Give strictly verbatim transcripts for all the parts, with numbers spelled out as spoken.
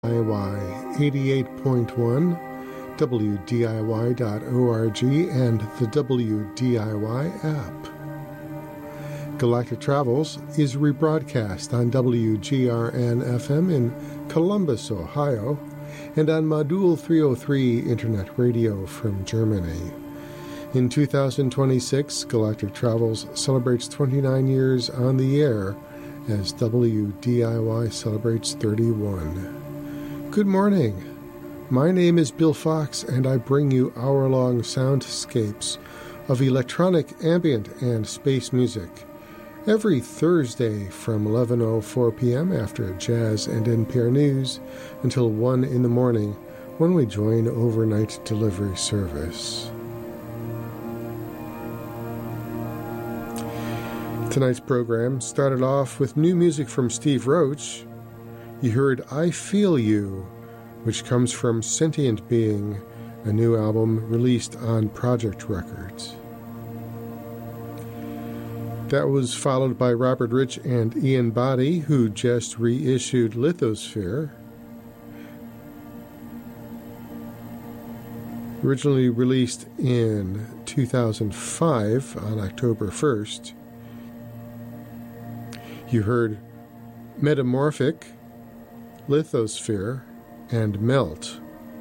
D I Y eighty-eight point one, W D I Y dot org, and the W D I Y app. Galactic Travels is rebroadcast on W G R N F M in Columbus, Ohio, and on Modul three oh three Internet Radio from Germany. In two thousand twenty-six, Galactic Travels celebrates twenty-nine years on the air as W D I Y celebrates thirty-one. Good morning. My name is Bill Fox, and I bring you hour-long soundscapes of electronic, ambient, and space music every Thursday from eleven oh four p.m. after jazz and N P R News until one in the morning when we join overnight delivery service. Tonight's program started off with new music from Steve Roach. You heard I Feel You, which comes from Sentient Being, a new album released on Project Records. That was followed by Robert Rich and Ian Boddy, who just reissued Lithosphere. Originally released in two thousand five on October first. You heard Metamorphic, Lithosphere, and Melt.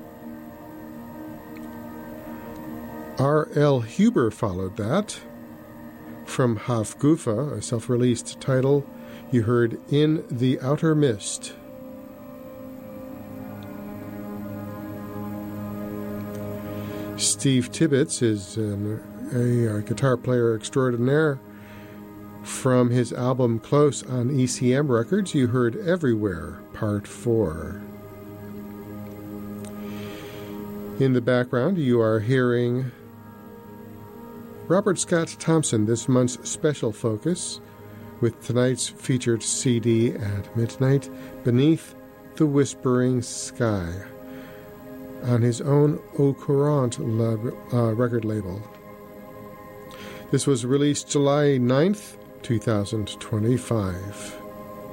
R L Huber followed that. From Hafgufa, a self-released title, you heard In the Outer Mist. Steve Tibbetts is an, a, a guitar player extraordinaire. From his album Close on E C M Records, you heard Everywhere, Part four. In the background, you are hearing Robert Scott Thompson, this month's special focus, with tonight's featured C D at midnight, Beneath the Whispering Sky, on his own Au Courant lab, uh, record label. This was released July ninth, two thousand twenty-five.